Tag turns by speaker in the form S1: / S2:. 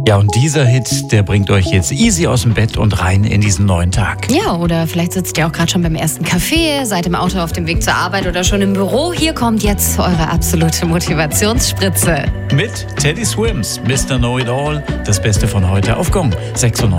S1: Ja, und dieser Hit, der bringt euch jetzt easy aus dem Bett und rein in diesen neuen Tag.
S2: Ja, oder vielleicht sitzt ihr auch gerade schon beim ersten Kaffee, seid im Auto auf dem Weg zur Arbeit oder schon im Büro. Hier kommt jetzt eure absolute Motivationsspritze.
S1: Mit Teddy Swims, Mr. Know It All, das Beste von heute auf Gong 96.